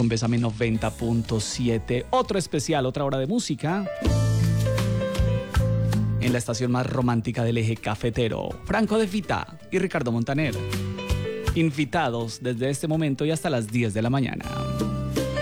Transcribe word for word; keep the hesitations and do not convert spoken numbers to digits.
con Bésame noventa punto siete. Otro especial, otra hora de música en la estación más romántica del eje cafetero. Franco De Vita y Ricardo Montaner, invitados desde este momento y hasta las diez de la mañana.